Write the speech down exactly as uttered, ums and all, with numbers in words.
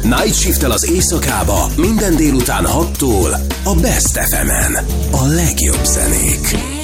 Night Shift-tel az éjszakába minden délután hattól a Best ef emen. A legjobb zenék.